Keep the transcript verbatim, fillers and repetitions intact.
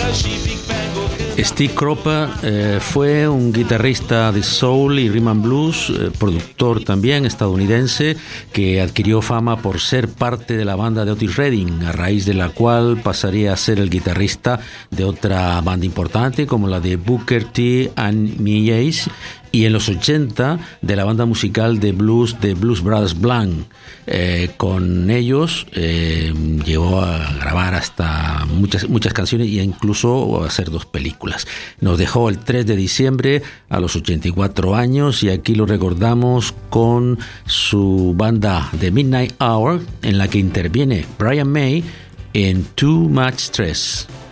Steve Cropper eh, fue un guitarrista de soul y rhythm and blues, eh, productor también estadounidense, que adquirió fama por ser parte de la banda de Otis Redding, a raíz de la cual pasaría a ser el guitarrista de otra banda importante como la de Booker T and Mays, y en los ochenta de la banda musical de blues de Blues Brothers Blanc. Eh, con ellos eh, llegó a grabar hasta muchas, muchas canciones e incluso a hacer dos películas. Nos dejó el tres de diciembre a los ochenta y cuatro años, y aquí lo recordamos con su banda The Midnight Hour, en la que interviene Brian May en Too Much Stress.